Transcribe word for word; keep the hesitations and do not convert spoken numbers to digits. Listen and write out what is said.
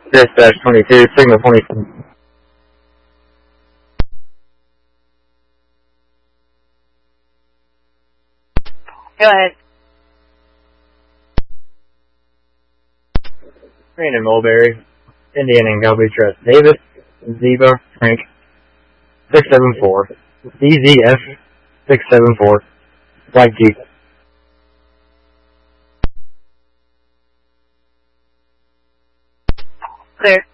Dispatch twenty-two, signal twenty-two. Go ahead. Brandon Mulberry, Indian and Galway Trust. Davis, Ziba, Frank, six seven four. D Z F, six seven four. White Jeep. Clear.